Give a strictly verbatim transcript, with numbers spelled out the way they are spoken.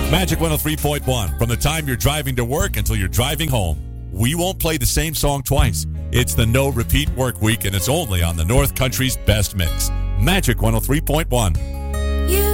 Magic one oh three point one. From the time you're driving to work until you're driving home, we won't play the same song twice. It's the No Repeat Work Week, and it's only on the North Country's best mix. Magic one oh three point one.